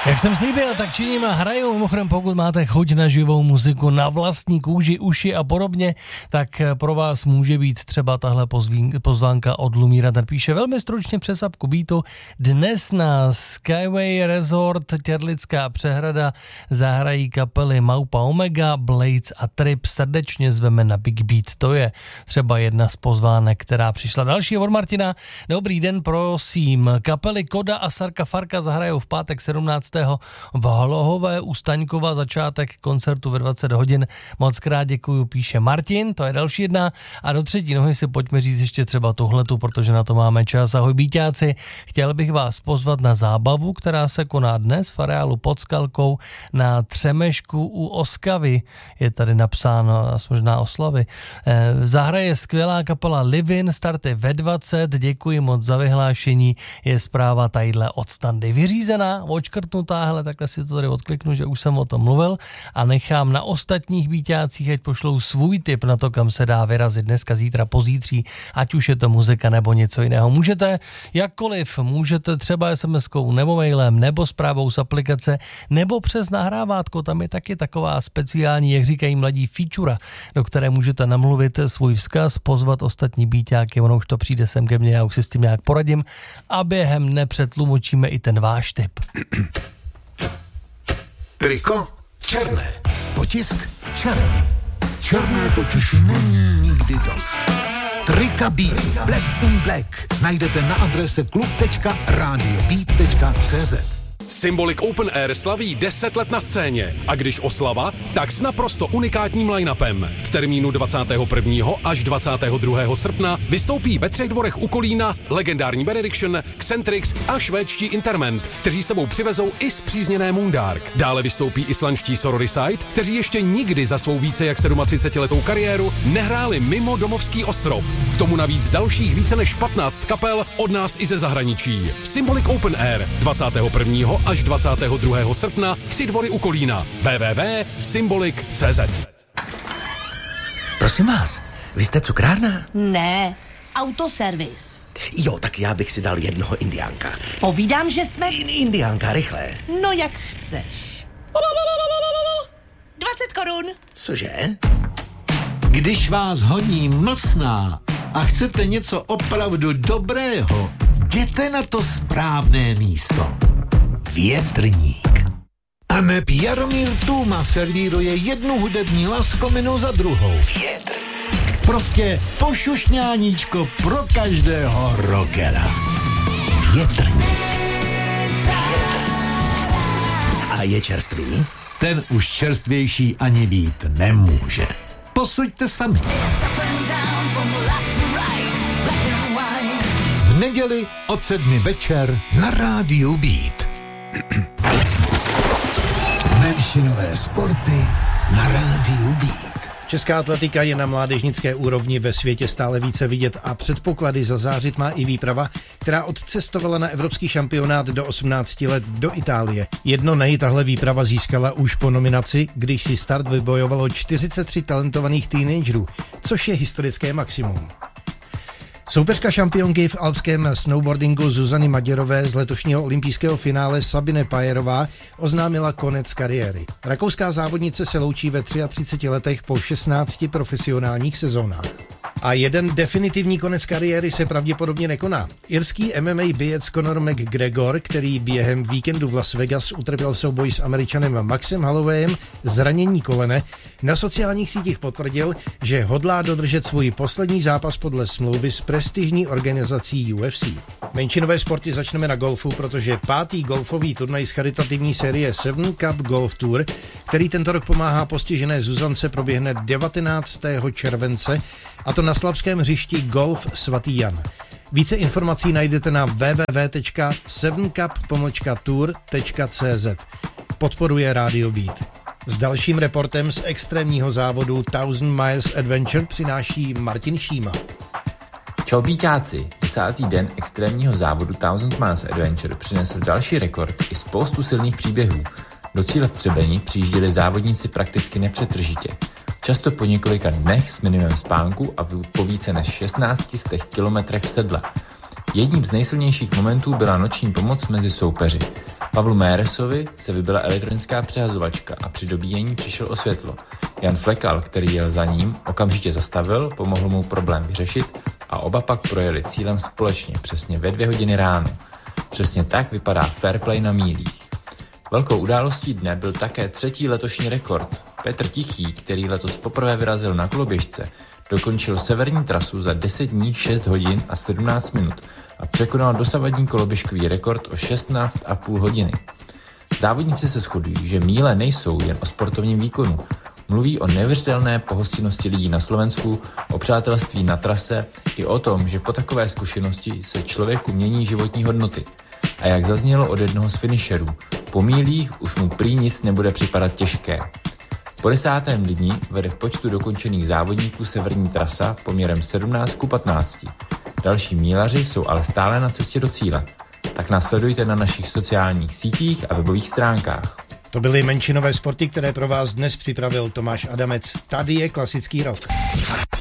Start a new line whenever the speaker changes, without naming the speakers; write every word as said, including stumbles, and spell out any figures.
Jak jsem slíbil, tak činím a hraju. Mimochodem, pokud máte chuť na živou muziku, na vlastní kůži, uši a podobně, tak pro vás může být třeba tahle pozvánka od Lumíra. Ten píše velmi stručně přes apku Beatu. Dnes na Skyway Resort Těrlická přehrada zahrají kapely Maupa Omega, Blades a Trip. Srdečně zveme na Big Beat. To je třeba jedna z pozvánek, která přišla. Další od Martina. Dobrý den, prosím. Kapely Koda a Sarka Farka zahrajou v pátek sedmnáctého v Hlohové u Staňkova, začátek koncertu ve dvacet hodin. Moc krát děkuju, píše Martin, to je další jedna. A do třetí nohy si pojďme říct ještě třeba tuhletu, protože na to máme čas. Ahoj Bíťáci, chtěl bych vás pozvat na zábavu, která se koná dnes v areálu pod Skalkou na Třemešku u Oskavy. Je tady napsáno, asi možná oslavy. Zahraje skvělá kapela Livin, starty ve dvacet. Děkuji moc za vyhlášení. Je zpráva tadyhle od Standy vyřízená, očkrtnutá, hele, takhle si to tady odkliknu, že už jsem o tom mluvil a nechám na ostatních Bíťácích, ať pošlou svůj tip na to, kam se dá vyrazit dneska, zítra, pozítří, ať už je to muzika nebo něco jiného. Můžete jakkoliv, můžete třeba es em eskou nebo mailem, nebo zprávou z aplikace, nebo přes nahrávátko, tam je taky taková speciální, jak říkají mladí, feature, do které můžete namluvit svůj vzkaz, pozvat ostatní Bíťáky, ono už to přijde sem ke mně, já už si s tím nějak poradím a během nepřetlumočíme i ten váš tip.
Triko černé, potisk černý. Černé totiž není nikdy dost. Trika Beat Black in Black najdete na adrese klub tečka radio beat tečka cé zet.
Symbolik Open Air slaví deset let na scéně. A když oslava, tak s naprosto unikátním line-upem. V termínu dvacátého prvního až dvacátého druhého srpna vystoupí ve Třech dvorech u Kolína legendární Benediction, Xentrix a švédští Interment, kteří sebou přivezou i spřízněné Moondark. Dále vystoupí islandští Sororicide, kteří ještě nikdy za svou více jak sedmadvacetiletou kariéru nehráli mimo domovský ostrov. K tomu navíc dalších více než patnáct kapel od nás i ze zahraničí. Symbolik Open Air dvacátého prvního až dvacátého druhého srpna Tři dvory u Kolína. w w w tečka symbolik tečka cé zet.
Prosím vás, vy jste cukrárna?
Ne, autoservis.
Jo, tak já bych si dal jednoho indiánka.
Povídám, že jsme...
Indiánka, rychle.
No jak chceš. dvacet korun.
Cože?
Když vás honí mlsná a chcete něco opravdu dobrého, jděte na to správné místo. Větrník. A neb Jaromír Tůma servíruje jednu hudební laskominu za druhou. Větrník. Prostě pošušňáníčko pro každého rockera. Větrník.
A je čerstvý?
Ten už čerstvější ani být nemůže. Posuďte sami. V neděli od sedmi večer na rádiu Beat. Menšinové sporty na rádiu Beat.
Česká atletika je na mládežnické úrovni ve světě stále více vidět a předpoklady zazářit má i výprava, která odcestovala na evropský šampionát do osmnácti let do Itálie. Jedno nej tahle výprava získala už po nominaci, když si start vybojovalo čtyřicet tři talentovaných teenagerů, což je historické maximum. Soupeřka šampionky v alpském snowboardingu Zuzany Maděrové z letošního olympijského finále Sabine Pajerová oznámila konec kariéry. Rakouská závodnice se loučí ve třiatřiceti třech letech po šestnácti profesionálních sezónách. A jeden definitivní konec kariéry se pravděpodobně nekoná. Irský M M A bijec Conor McGregor, který během víkendu v Las Vegas utrpěl souboj s Američanem Maxem Hollowayem zranění kolene, na sociálních sítích potvrdil, že hodlá dodržet svůj poslední zápas podle smlouvy s prestižní organizací U F C. Menšinové sporty začneme na golfu, protože pátý golfový turnaj z charitativní série Seven Cup Golf Tour, který tento rok pomáhá postižené Zuzance, proběhne devatenáctého července, a to na slabském hřišti Golf Svatý Jan. Více informací najdete na w w w tečka seven cup pomlčka tour tečka cé zet. Podporuje Radio Beat. S dalším reportem z extrémního závodu Thousand Miles Adventure přináší Martin Šíma.
Čau Bíťáci, desátý den extrémního závodu Thousand Miles Adventure přinesl další rekord i spoustu silných příběhů. Do cíle v Třebeni přijížděli závodníci prakticky nepřetržitě. Často po několika dnech s minimem spánku a po více než šestnácti stech kilometrech v sedle. Jedním z nejsilnějších momentů byla noční pomoc mezi soupeři. Pavlu Méresovi se vybila elektronická přehazovačka a při dobíjení přišel o světlo. Jan Flekal, který jel za ním, okamžitě zastavil, pomohl mu problém vyřešit a oba pak projeli cílem společně přesně ve dvě hodiny ráno. Přesně tak vypadá fair play na mílích. Velkou událostí dne byl také třetí letošní rekord. Petr Tichý, který letos poprvé vyrazil na koloběžce, dokončil severní trasu za deset dní, šest hodin a sedmnáct minut a překonal dosavadní koloběžkový rekord o šestnáct a půl hodiny. Závodníci se shodují, že míle nejsou jen o sportovním výkonu. Mluví o neuvěřitelné pohostinnosti lidí na Slovensku, o přátelství na trase i o tom, že po takové zkušenosti se člověku mění životní hodnoty. A jak zaznělo od jednoho z finisherů, po mílích už mu prý nic nebude připadat těžké. Po desátém dni vede v počtu dokončených závodníků severní trasa poměrem sedmnáct ku patnácti. Další mílaři jsou ale stále na cestě do cíle. Tak nás sledujte na našich sociálních sítích a webových stránkách.
To byly menšinové sporty, které pro vás dnes připravil Tomáš Adamec. Tady je klasický rock.